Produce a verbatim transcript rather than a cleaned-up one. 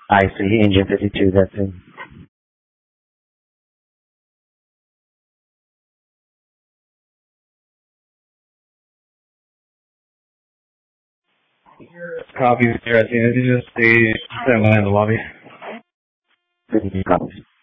I see. Engine fifty-two, that's it. Copies there. I think this is just the sent line in the lobby. fifty-two copies.